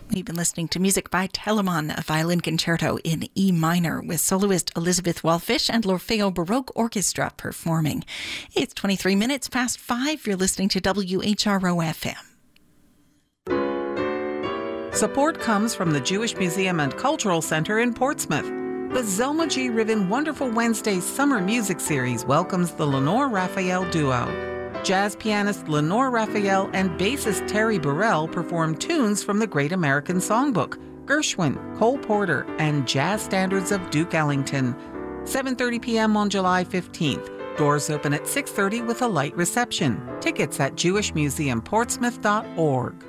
We've been listening to music by Telemann, a violin concerto in E minor with soloist Elizabeth Wallfisch and l'Orfeo Baroque Orchestra performing. It's 23 minutes past 5. You're listening to WHRO FM. Support comes from the Jewish Museum and Cultural Center in Portsmouth. The Zelma G. Riven Wonderful Wednesdays Summer Music Series welcomes the Lenore Raphael duo. Jazz pianist Lenore Raphael and bassist Terry Burrell perform tunes from the Great American Songbook, Gershwin, Cole Porter, and jazz standards of Duke Ellington. 7:30 p.m. on July 15th. Doors open at 6:30 with a light reception. Tickets at jewishmuseumportsmouth.org.